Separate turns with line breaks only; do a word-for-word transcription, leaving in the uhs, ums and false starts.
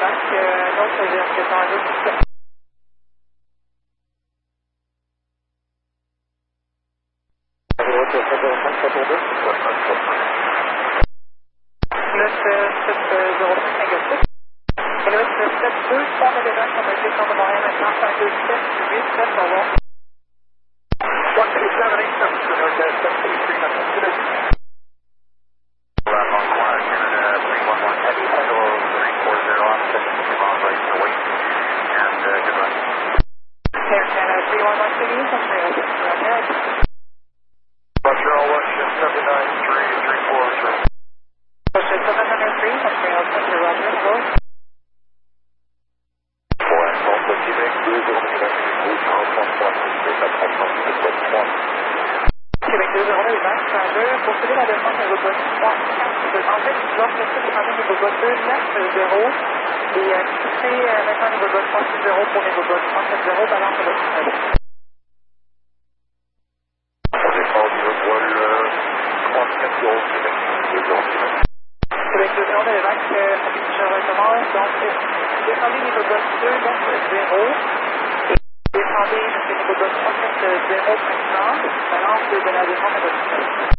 Levac, euh, un autre vérificateur en route. neuf sept zéro cinq négatif. neuf sept deux, trois de Levac, on a été sur le Montréal maintenant, cinq deux sept huit sept, au revoir. one two seven eight seven two, Northwest seven two three, nothing. Air Canada three one one City, Central, go ahead.
Roger, all Russian seven nine three three four, sir.
Russia seven hundred three, Central, Central, Roger, go.
Pour l'instant, petit mec, deux zéro Québec, deux cent trente-trois, c'est la trente-trois, c'est trois.
Québec deux zéro, Levac, Roger, poursuivez la descente niveau gauche trois quatre. En fait, je dois laisser descendre niveau gauche deux neuf zéro et euh, quitter euh, maintenant niveau gauche trois six zéro pour niveau gauche trois sept zéro, balance de votre tunnel.
On dépend du vol trois quatre zéro Québec, deux zéro Québec.
Québec deux zéro, Levac, euh, je recommence, donc descendez niveau gauche deux neuf zéro et descendez monsieur niveau gauche trois sept zéro maintenant, balance de la descente de votre tunnel.